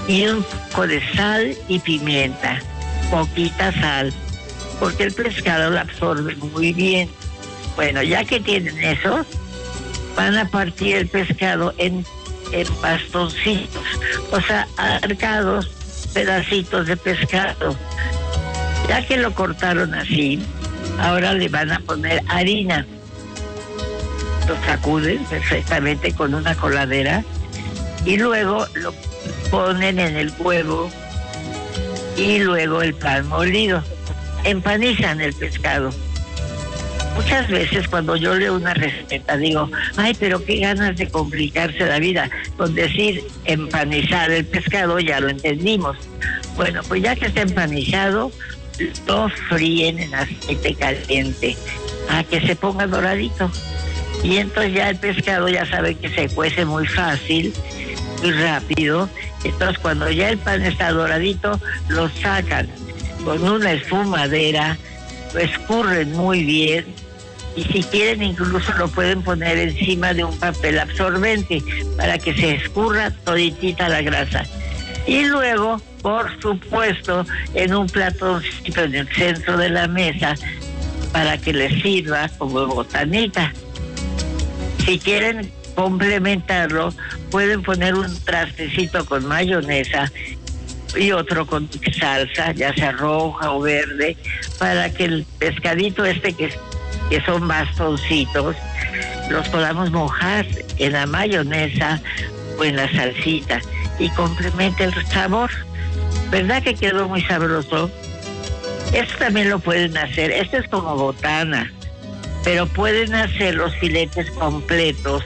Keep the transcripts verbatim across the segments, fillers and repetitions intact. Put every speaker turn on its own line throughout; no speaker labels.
y un poco de sal y pimienta, poquita sal, porque el pescado lo absorbe muy bien. Bueno, ya que tienen eso, van a partir el pescado en, en bastoncitos, o sea, arcados pedacitos de pescado. Ya que lo cortaron así, ahora le van a poner harina. Lo sacuden perfectamente con una coladera y luego lo ponen en el huevo y luego el pan molido. Empanizan el pescado. Muchas veces cuando yo leo una receta digo, ay, pero qué ganas de complicarse la vida. Con decir empanizar el pescado ya lo entendimos. Bueno, pues ya que está empanizado, lo fríen en aceite caliente a que se ponga doradito. Y entonces ya el pescado ya sabe que se cuece muy fácil, muy rápido. Entonces cuando ya el pan está doradito, lo sacan con una espumadera, lo escurren muy bien y si quieren incluso lo pueden poner encima de un papel absorbente para que se escurra toditita la grasa. Y luego, por supuesto, en un platoncito en el centro de la mesa para que les sirva como botanita. Si quieren complementarlo, pueden poner un trastecito con mayonesa y otro con salsa, ya sea roja o verde, para que el pescadito este que, que son bastoncitos, los podamos mojar en la mayonesa o en la salsita y complemente el sabor. ¿Verdad que quedó muy sabroso? Esto también lo pueden hacer, esto es como botana, pero pueden hacer los filetes completos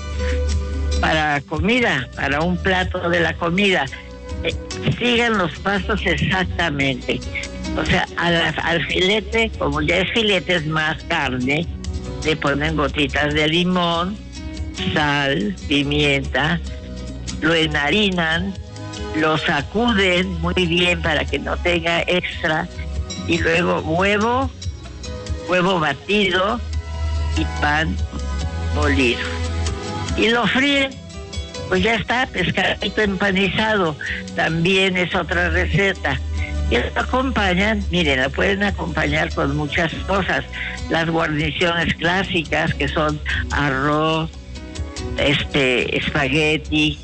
para comida, para un plato de la comida. Eh, sigan los pasos exactamente. O sea, a la, al filete, como ya es filete, es más carne, le ponen gotitas de limón, sal, pimienta, lo enharinan, lo sacuden muy bien para que no tenga extra, y luego huevo, huevo batido y pan molido. Y lo fríen, pues ya está, pescadito empanizado. También es otra receta. Y lo acompañan, miren, lo pueden acompañar con muchas cosas. Las guarniciones clásicas que son arroz, este, espagueti,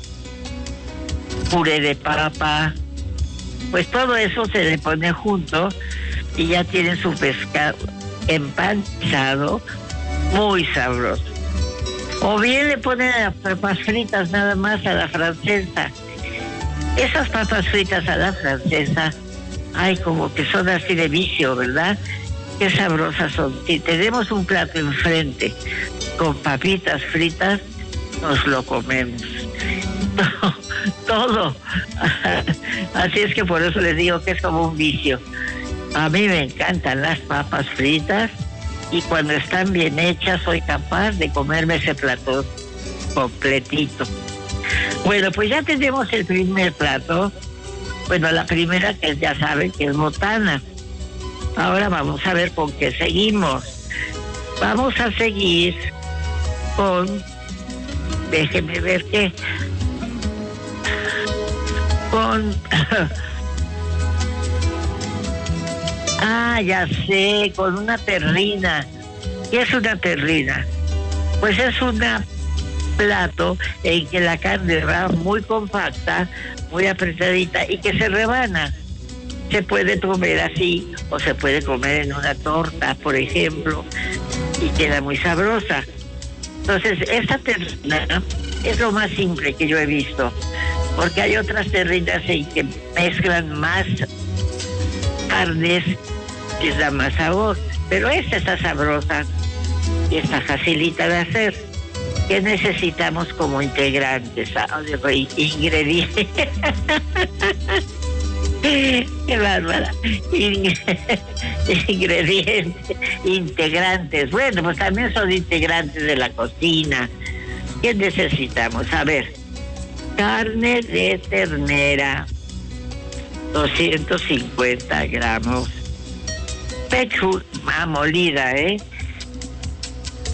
puré de papa, pues todo eso se le pone junto y ya tienen su pescado empanizado muy sabroso. O bien le ponen las papas fritas nada más a la francesa. Esas papas fritas a la francesa, ay, como que son así de vicio, ¿verdad? Qué sabrosas son. Si tenemos un plato enfrente con papitas fritas, nos lo comemos. Todo. Así es que por eso les digo que es como un vicio. A mí me encantan las papas fritas y cuando están bien hechas soy capaz de comerme ese plato completito. Bueno, pues ya tenemos el primer plato. Bueno, la primera que ya saben que es botana. Ahora vamos a ver con qué seguimos. Vamos a seguir con, déjenme ver qué, con ah, ya sé, con una terrina. ¿Qué es una terrina? Pues es un plato en que la carne va muy compacta, muy apretadita y que se rebana. Se puede comer así o se puede comer en una torta, por ejemplo, y queda muy sabrosa. Entonces, esta terrina es lo más simple que yo he visto, porque hay otras terrinas en que mezclan más carnes, les da más sabor, pero esta está sabrosa y está facilita de hacer. ¿Qué necesitamos como integrantes? Ah, ingredientes. Qué bárbara. Ingredientes, integrantes. Bueno, pues también son integrantes de la cocina. ¿Qué necesitamos? A ver, carne de ternera, doscientos cincuenta gramos. Pechuga molida, ¿eh?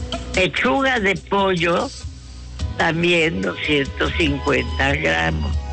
Pechuga de pollo, también doscientos cincuenta gramos.